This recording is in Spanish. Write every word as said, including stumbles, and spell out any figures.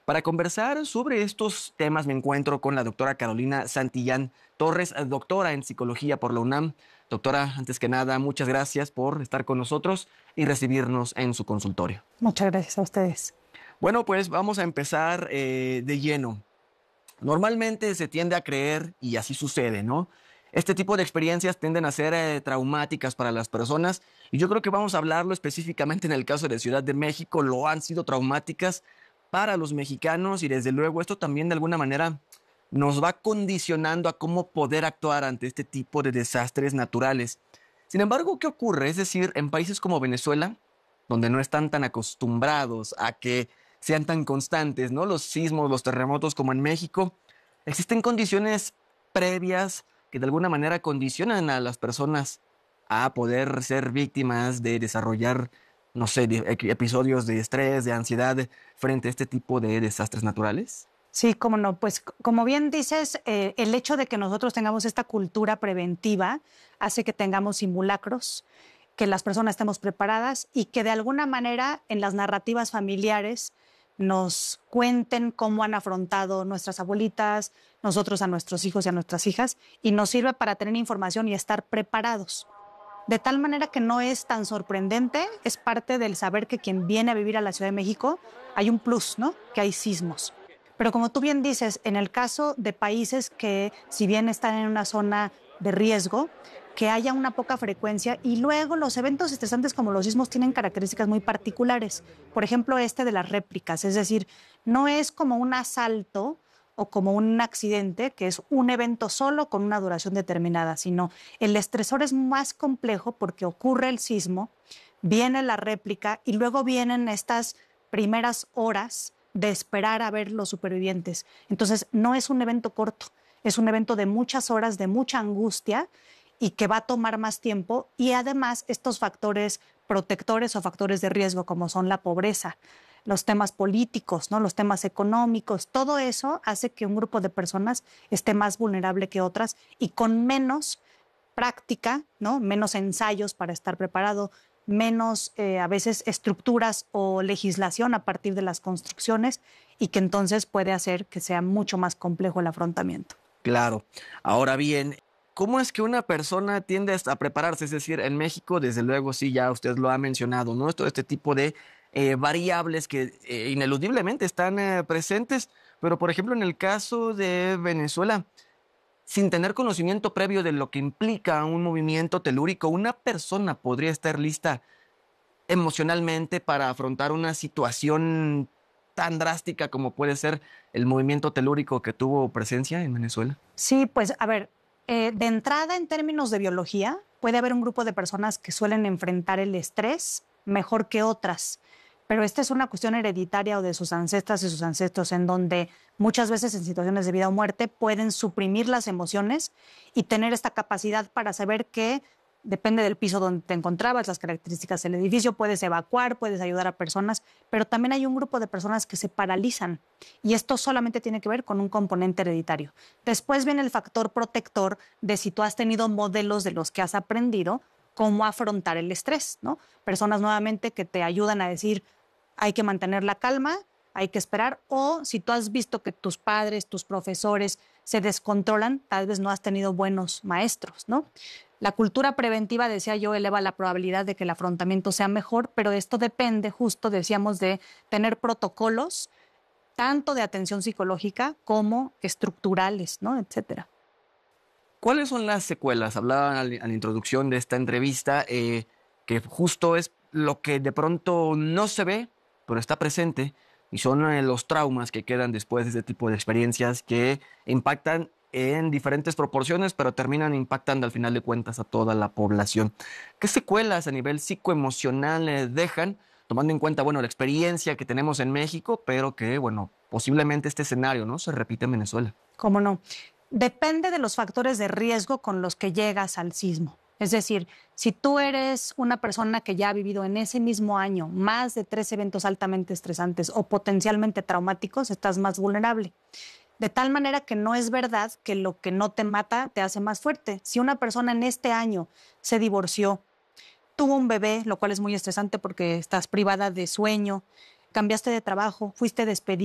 Para conversar sobre estos temas me encuentro con la doctora Carolina Santillán Torres, doctora en psicología por la UNAM. Doctora, antes que nada, muchas gracias por estar con nosotros y recibirnos en su consultorio. Muchas gracias a ustedes. Bueno, pues vamos a empezar eh, de lleno. Normalmente se tiende a creer, y así sucede, ¿no? Este tipo de experiencias tienden a ser eh, traumáticas para las personas, y yo creo que vamos a hablarlo específicamente en el caso de Ciudad de México. Lo han sido traumáticas para los mexicanos, y desde luego esto también de alguna manera nos va condicionando a cómo poder actuar ante este tipo de desastres naturales. Sin embargo, ¿qué ocurre? Es decir, en países como Venezuela, donde no están tan acostumbrados a que sean tan constantes, ¿no?, los sismos, los terremotos como en México, existen condiciones previas que de alguna manera condicionan a las personas a poder ser víctimas de desarrollar, no sé, de episodios de estrés, de ansiedad frente a este tipo de desastres naturales. Sí, cómo no. Pues como bien dices, eh, el hecho de que nosotros tengamos esta cultura preventiva hace que tengamos simulacros, que las personas estemos preparadas y que de alguna manera en las narrativas familiares nos cuenten cómo han afrontado nuestras abuelitas, nosotros a nuestros hijos y a nuestras hijas, y nos sirve para tener información y estar preparados. De tal manera que no es tan sorprendente, es parte del saber que quien viene a vivir a la Ciudad de México, hay un plus, ¿no?, que hay sismos. Pero como tú bien dices, en el caso de países que si bien están en una zona de riesgo, que haya una poca frecuencia, y luego los eventos estresantes como los sismos tienen características muy particulares. Por ejemplo, este de las réplicas, es decir, no es como un asalto o como un accidente, que es un evento solo con una duración determinada, sino el estresor es más complejo porque ocurre el sismo, viene la réplica y luego vienen estas primeras horas de esperar a ver los supervivientes. Entonces, no es un evento corto, es un evento de muchas horas, de mucha angustia y que va a tomar más tiempo. Y además, estos factores protectores o factores de riesgo, como son la pobreza, los temas políticos, ¿no?, los temas económicos, todo eso hace que un grupo de personas esté más vulnerable que otras y con menos práctica, ¿no?, menos ensayos para estar preparado, menos eh, a veces estructuras o legislación a partir de las construcciones, y que entonces puede hacer que sea mucho más complejo el afrontamiento. Claro. Ahora bien, ¿cómo es que una persona tiende a prepararse? Es decir, en México, desde luego, sí, ya usted lo ha mencionado, ¿no? Todo este tipo de eh, variables que eh, ineludiblemente están eh, presentes, pero por ejemplo, en el caso de Venezuela, sin tener conocimiento previo de lo que implica un movimiento telúrico, una persona podría estar lista emocionalmente para afrontar una situación tan drástica como puede ser el movimiento telúrico que tuvo presencia en Venezuela. Sí, pues a ver, eh, de entrada en términos de biología, puede haber un grupo de personas que suelen enfrentar el estrés mejor que otras, pero esta es una cuestión hereditaria o de sus ancestras y sus ancestros, en donde muchas veces en situaciones de vida o muerte pueden suprimir las emociones y tener esta capacidad para saber que depende del piso donde te encontrabas, las características del edificio, puedes evacuar, puedes ayudar a personas, pero también hay un grupo de personas que se paralizan, y esto solamente tiene que ver con un componente hereditario. Después viene el factor protector de si tú has tenido modelos de los que has aprendido cómo afrontar el estrés, ¿no? Personas nuevamente que te ayudan a decir, hay que mantener la calma, hay que esperar, o si tú has visto que tus padres, tus profesores se descontrolan, tal vez no has tenido buenos maestros, ¿no? La cultura preventiva, decía yo, eleva la probabilidad de que el afrontamiento sea mejor, pero esto depende, justo decíamos, de tener protocolos tanto de atención psicológica como estructurales, ¿no?, etcétera. ¿Cuáles son las secuelas? Hablaban a la introducción de esta entrevista eh, que justo es lo que de pronto no se ve, pero está presente, y son eh, los traumas que quedan después de este tipo de experiencias que impactan en diferentes proporciones, pero terminan impactando al final de cuentas a toda la población. ¿Qué secuelas a nivel psicoemocional eh, dejan, tomando en cuenta, bueno, la experiencia que tenemos en México, pero que, bueno, posiblemente este escenario, ¿no?, se repite en Venezuela? ¿Cómo no? Depende de los factores de riesgo con los que llegas al sismo. Es decir, si tú eres una persona que ya ha vivido en ese mismo año más de tres eventos altamente estresantes o potencialmente traumáticos, estás más vulnerable. De tal manera que no es verdad que lo que no te mata te hace más fuerte. Si una persona en este año se divorció, tuvo un bebé, lo cual es muy estresante porque estás privada de sueño, cambiaste de trabajo, fuiste despedida,